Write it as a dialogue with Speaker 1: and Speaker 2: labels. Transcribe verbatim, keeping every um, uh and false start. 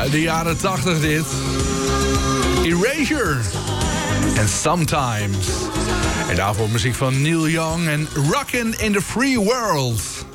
Speaker 1: Uit de jaren tachtig dit. Erasure. En Sometimes. En daarvoor muziek van Neil Young en Rockin' in the Free World.